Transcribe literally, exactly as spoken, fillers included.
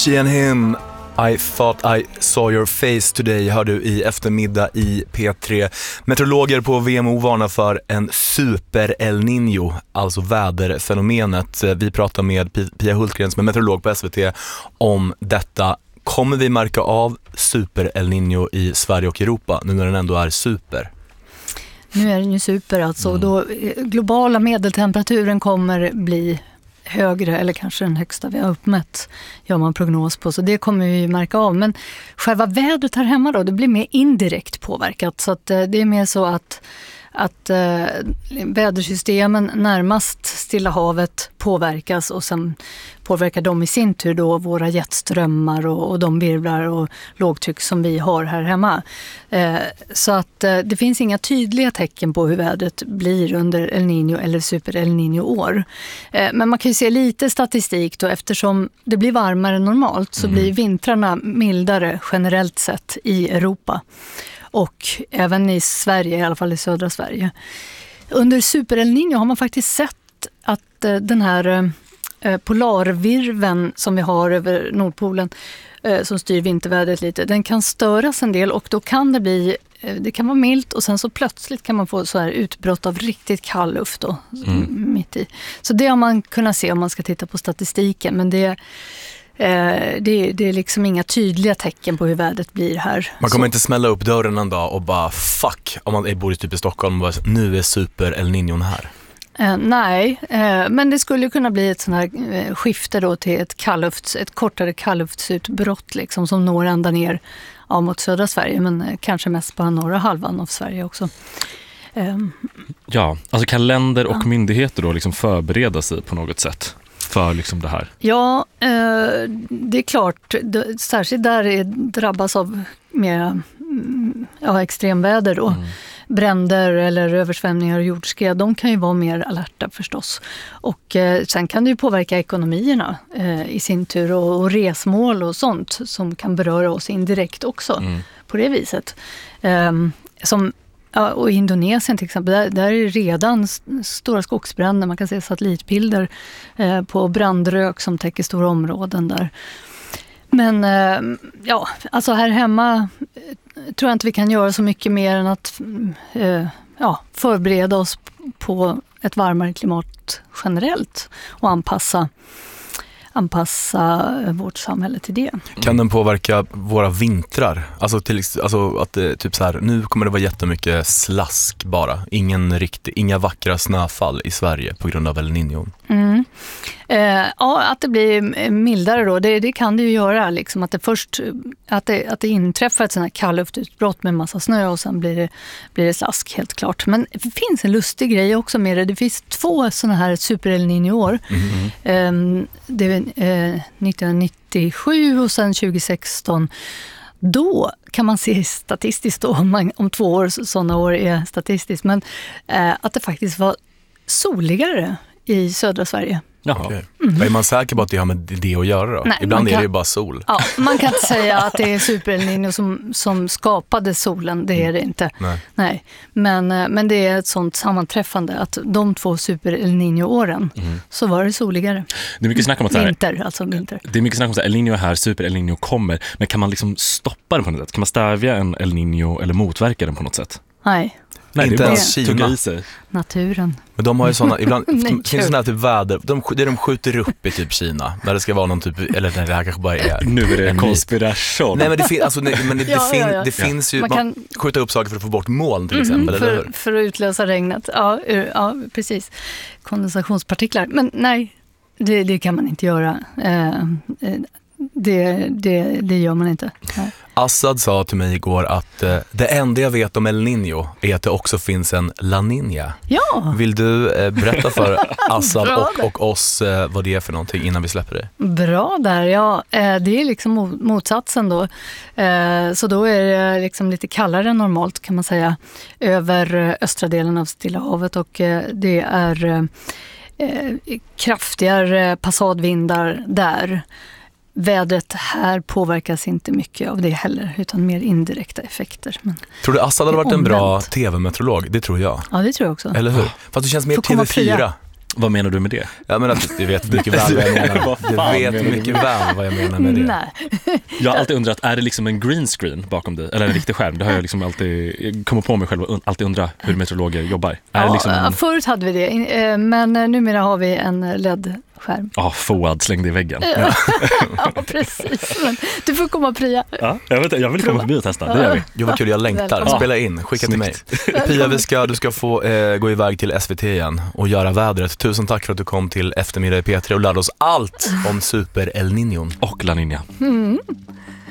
She and him, I thought I saw your face today, hör du i eftermiddag i P tre. Meteorologer på V M O varnar för en super El Niño, alltså väderfenomenet. Vi pratar med Pia Hultgren som är meteorolog på S V T om detta. Kommer vi märka av super El Niño i Sverige och Europa nu när den ändå är super? Nu är den ju super alltså. Mm. Då globala medeltemperaturen kommer bli högre eller kanske den högsta vi har uppmätt, gör man prognos på, så det kommer vi märka av. Men själva vädret här hemma då, det blir mer indirekt påverkat, så att det är mer så att att eh, vädersystemen närmast Stilla havet påverkas och sen påverkar de i sin tur då våra jetströmmar och, och de virvlar och lågtryck som vi har här hemma. Eh, så att eh, det finns inga tydliga tecken på hur vädret blir under El Niño eller super El Niño-år. Eh, men man kan ju se lite statistik då, eftersom det blir varmare än normalt så mm. blir vintrarna mildare generellt sett i Europa. Och även i Sverige, i alla fall i södra Sverige. Under super El Niño har man faktiskt sett att eh, den här eh, polarvirveln som vi har över Nordpolen eh, som styr vintervädret lite, den kan störas en del och då kan det bli, eh, det kan vara milt och sen så plötsligt kan man få så här utbrott av riktigt kall luft då, mm. mitt i. Så det har man kunnat se om man ska titta på statistiken, men det Eh, det, det är liksom inga tydliga tecken på hur vädret blir här. Man kommer så. inte smälla upp dörren en dag och bara fuck, om man bor i typ i Stockholm och bara, nu är super El Niñon här. Eh, nej, eh, men det skulle kunna bli ett sån här eh, skifte då till ett kallufts, ett kortare kalluftsutbrott liksom, som når ända ner ja, mot södra Sverige, men eh, kanske mest på norra halvan av Sverige också. Eh, ja, alltså kan länder och ja. myndigheter då liksom förbereda sig på något sätt för liksom det här? Ja, eh, det är klart. Det, särskilt där är drabbas av mer ja, extremväder och mm. bränder eller översvämningar och jordskred. De kan ju vara mer alerta förstås. Och eh, sen kan det ju påverka ekonomierna eh, i sin tur och, och resmål och sånt som kan beröra oss indirekt också mm. på det viset. Eh, som Ja, och i Indonesien till exempel, där, där är redan stora skogsbränder. Man kan se satellitbilder eh, på brandrök som täcker stora områden där. Men eh, ja, alltså här hemma eh, tror jag inte vi kan göra så mycket mer än att eh, ja, förbereda oss på ett varmare klimat generellt och anpassa anpassa vårt samhälle till det. Kan den påverka våra vintrar? Alltså, till, alltså att det, typ så här, nu kommer det vara jättemycket slask bara. Ingen riktig, inga vackra snöfall i Sverige på grund av El Niño. Mm. Eh, ja, att det blir mildare då, det, det kan det ju göra. Liksom, att det först att det, att det inträffar ett sånt här kallluftutbrott med massa snö och sen blir det, blir det slask helt klart. Men det finns en lustig grej också med det. Det finns två såna här super El Niño-år. Mm. Eh, det är eh, nittonhundranittiosju och sen tjugohundrasexton. Då kan man se statistiskt då, om, man, om två år sådana år är statistiskt, men eh, att det faktiskt var soligare i södra Sverige. Okay. Mm. Är man säker på att det har med det att göra då? Nej, ibland kan, är det ju bara sol. Ja, man kan inte säga att det är super El Niño som, som skapade solen, det är det inte. Nej. Nej. Men, men det är ett sånt sammanträffande att de två super El Niño-åren mm. så var det soligare. Det är mycket snack om att vinter, alltså vinter. Det är mycket snack om att El Niño är här, super El Niño kommer, men kan man liksom stoppa den på något sätt? Kan man stävja en El Niño eller motverka den på något sätt? Nej. Nej, inte ens Kina. I sig. Naturen. Men de har ju såna, ibland finns det såna här typ väder, de, det de skjuter upp i typ Kina, när det ska vara någon typ, eller nej, det här kanske bara är nu är det en konspiration. Nej, men det, fin, alltså, nej, men det, ja, det, fin, ja, ja. det finns ju, man kan man skjuta upp saker för att få bort moln till exempel. Mm, för, eller för att utlösa regnet, ja, ja precis. Kondensationspartiklar, men nej, det, det kan man inte göra. Eh, eh, Det, det, det gör man inte. Nej. Assad sa till mig igår att eh, det enda jag vet om El Niño är att det också finns en La Niña. Ja. Vill du eh, berätta för Assad och, och oss eh, vad det är för någonting innan vi släpper det? Bra där, ja. Eh, det är liksom motsatsen då. Eh, så då är det liksom lite kallare än normalt kan man säga över östra delen av Stilla havet och eh, det är eh, kraftigare passadvindar där. Vädret här påverkas inte mycket av det heller, utan mer indirekta effekter. Men tror du Assad hade varit en bra tv-meteorolog? Det tror jag. Ja, det tror jag också. Eller hur? Fast det känns mer T V fyra. Vad menar du med det? Ja, men att du vet mycket väl vad jag menar. Vad Du fan vet menar du mycket med väl vad jag menar med det. Nej. Jag har alltid undrat, är det liksom en green screen bakom dig? Eller en riktig skärm? Det har jag liksom alltid kommit på mig själv och alltid undrat hur meteorologer jobbar. Är Ja, det liksom en... förut hade vi det, eh, men numera har vi en L E D-skärm. Ja, Fouad slängde i väggen. Ja, ja precis. Men du får komma och Pria. Ja, jag, vet, jag vill komma förbi och testa, det gör vi. Jo, vad kul, jag längtar. Välkommen. Spela in, skicka till mig. Pia, vi ska, du ska få eh, gå iväg till S V T igen och göra vädret. Tusen tack för att du kom till Eftermiddag i P tre och lärde oss allt om super El Niño. Och La Niña. Mm.